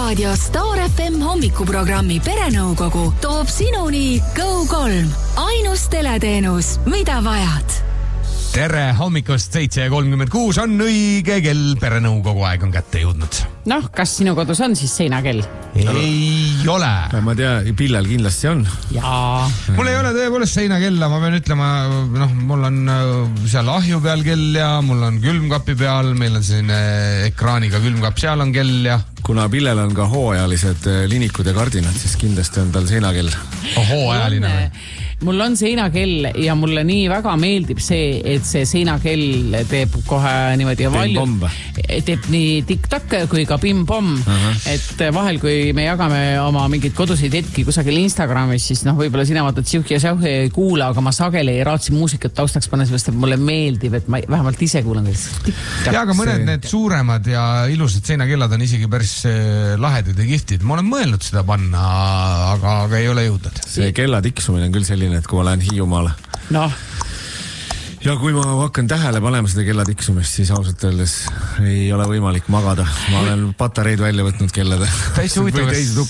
Raadio Star FM hommikuprogrammi Perenõukogu toob sinuni Go3. Ainus teleteenus, mida vajad. Tere hommikust 7:36 on õige kell, Perenõukogu aeg on kätte jõudnud. Noh, kas sinu kodus on siis seinakell? Ei ole. Ma tea, Pillel kindlasti on. Jaa. Mul ei ole tõepoolest seinakella, ma pean ütlema, mul on seal ahju peal kell ja mul on külmkapi peal, meil on selline ekraaniga külmkapp, seal on kell ja... Kuna Pillel on ka hooajalised linikud ja kardinad, siis kindlasti on tal seinakell. Hooajaline või? Mul on seinakell ja mulle nii väga meeldib see, et see seinakell teeb kohe niimoodi valju. Teeb nii tiktak kui ka pim-pom. Et vahel, kui me jagame oma mingid koduseid hetki kusagil Instagramis, siis võibolla sina vaatad siuhki ja säuhi ei kuula, aga ma sageli ei raatsi muusikat taustaks panna, sest mulle meeldib, et ma vähemalt ise kuulan. Ja, aga mõned need suuremad ja ilusad seinakellad on isegi päris lahedad ja giftid. Ma olen mõelnud seda panna, aga ei ole jõudnud. See kella tiksumine on küll selline, et kui ma lähen Hiiumaale. Ja kui ma hakkan tähele panema seda kella tiksumist, siis ausalt öeldes ei ole võimalik magada. Ma olen patareid välja võtnud kellade. Täis huvitav,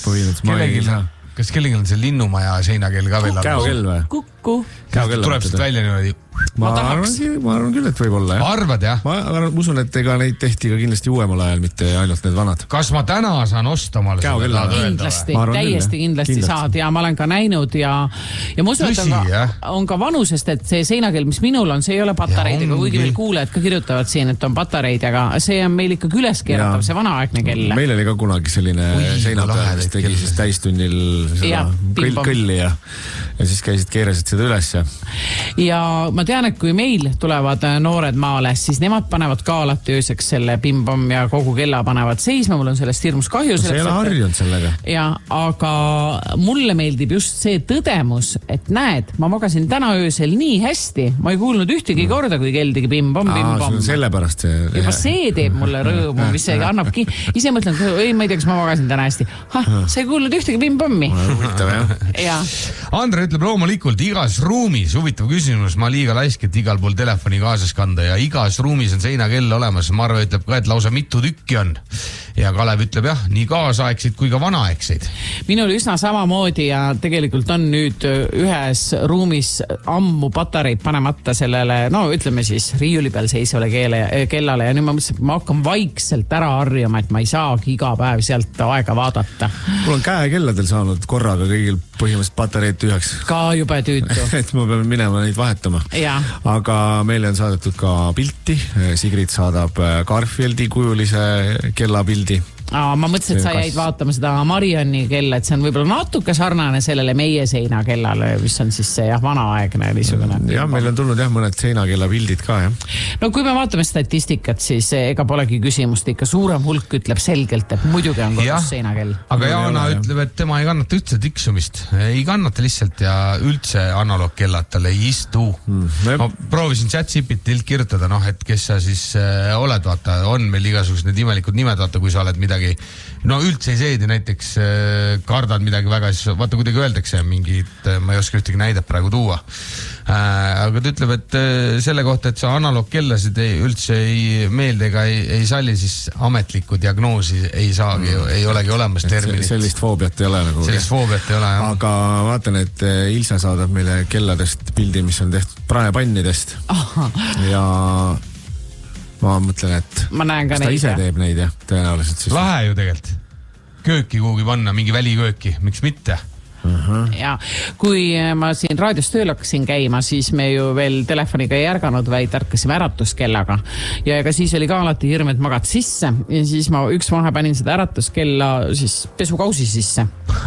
kas kellelgi on see linnumaja seinakell ka veel? Käokell või? Kukku. Tuleb siit välja niimoodi. Ma arvan küll, et võib olla. Arvad, jah? Ma usun, et ega neid tehti ka kindlasti uuemal ajal, mitte ainult need vanad. Kas ma täna saan osta omale seda? Kindlasti, täiesti kindlasti saad ja ma olen ka näinud ja ma usun, et on ka vanusest, et see seinakell, mis minul on, see ei ole patareidega, kuigi meil kuulajad ka kirjutavad siin, et on patareid, aga see on meil ikka üles keeratav, see vanaaegne kell. Meil oli ka kunagi selline seinapäev, kes tegi siis täistunnil seda kõlli ja siis käisid keerasid seda üles. Ja ma tean, et kui meil tulevad noored maale, siis nemad panevad ka alati ööseks selle pim-pom ja kogu kella panevad seisma. Mul on sellest hirmus kahju. See ei ole harjunud sellega. Ja, aga mulle meeldib just see tõdemus, et näed, ma magasin täna öösel nii hästi. Ma ei kuulnud ühtegi korda, kui kell tegi pim-pom, pim-pom. Sellepärast see... Juba see teeb mulle rõõmu, mis see annabki. Ise mõtlen, ei, ma ei tea, kas ma magasin täna hästi. See ei kuulnud ühtegi pim-pommi. Andre ütleb loomulikult igas ruumis, huvitav küsimus, ma liiga laisk, et igal pool telefoni kaasas kanda ja igas ruumis on seinakell olemas. Marve ütleb ka, et lausa mitu tükki on. Ja Kalev ütleb jah, nii kaasaegseid kui ka vanaaegseid. Minul üsna samamoodi ja tegelikult on nüüd ühes ruumis ammu patareid panemata sellele, ütleme siis riiuli peal seisvale kellale ja nüüd ma mõtlesin, et ma hakkan vaikselt ära harjuma, et ma ei saagi iga päev sealt aega vaadata. Mul on käekelladel saanud korraga kõigil põhimõtteliselt patareid tühjaks. Ka juba tüütu. Et ma pean minema neid vahetama. Ja. Aga meile on saadetud ka pilti. Sigrid saadab Garfieldi kujulise kellapildi. Ma mõtlesin, et sa jäid vaatama seda Marianni kella, et see on võib-olla natuke sarnane sellele meie seinakellale, mis on siis see vanaaegne niisugune. Ja, meil on tulnud mõned seinakella pildid ka, jah. No kui me vaatame statistikat, siis ega polegi küsimust, ikka suurem hulk ütleb selgelt, et muidugi on kodus seinakell. Aga Jaana ütleb, et tema ei kannata üldse tiksumist. Ei kannata lihtsalt ja üldse analoogkellad tal ei istu. Ma proovisin chat-sipitilt kirjutada, et kes sa siis oled, vaata, on meil igasugused need imelikud nimed, vaata, kui sa oled midagi üldse ei seedi, näiteks kardad midagi väga, siis vaata kuidagi öeldakse mingid, ma ei oska ühtegi näidet praegu tuua. Aga ta ütleb, et selle kohta, et sa analoogkellasid üldse ei meelde ega ei salli, siis ametlikku diagnoosi ei saagi, ei olegi olemas terminit. Sellist foobiat ei ole. Sellist foobiat ei ole, jah. Aga vaatan, et Ilse saadab meile kelladest pildi, mis on tehtud praepannidest. Ja ma mõtlen, et ta ise teeb neid, jah, tõenäoliselt siis. Lahe ju tegelikult. Kööki kuhugi panna, mingi välikööki, miks mitte? Ja kui ma siin raadios tööl hakkasin käima, siis me ju veel telefoniga ei ärganud, vaid ärkasime äratuskellaga. Ja ega siis oli ka alati hirm, et magad sisse. Ja siis ma üks vahe panin seda äratuskella siis pesukausi sisse.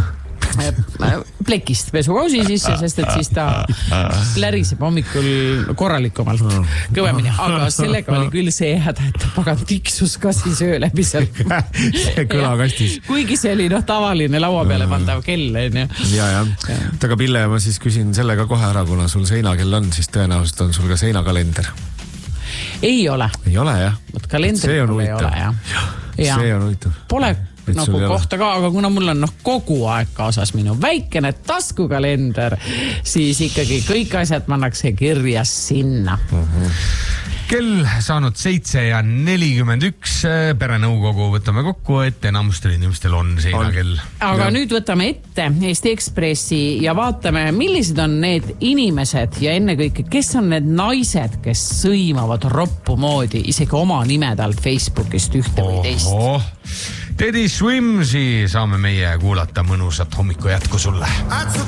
Plekist pesukausi sisse, sest et siis ta pläriseb hommikul korralikumalt kõvemini, aga sellega oli küll see häda, et ta pagan tiksus ka siis öö läbi seal kõlakastis. Kuigi see oli tavaline laua peale pandav kell. Ja. Aga Pille, ma siis küsin selle ka kohe ära, kuna sul seinakell on, siis tõenäoliselt on sul ka seinakalender. Ei ole. Ei ole, jah. Kalendrit ei ole, jah. See on huvitav. Pole kohta ka, aga kuna mul on kogu aeg kaasas minu väikene taskukalender, siis ikkagi kõik asjad pannakse kirja sinna. kell saanud 7:41, perenõukogu võtame kokku, et enamustel inimestel on seinakell. Aga nüüd võtame ette Eesti Ekspressi ja vaatame, millised on need inimesed ja ennekõike, kes on need naised, kes sõimavad roppu moodi isegi oma nimede alt Facebookist ühte või teist. Teddy Swimsi saame meie kuulata, mõnusat hommiku jätku sulle.